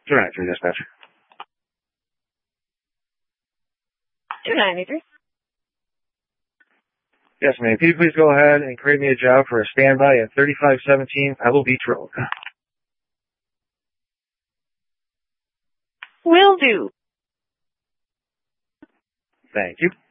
293, dispatch. 293. Yes, ma'am. Can you please go ahead and create me a job for a standby at 3517 Pebble Beach Road? Will do. Thank you.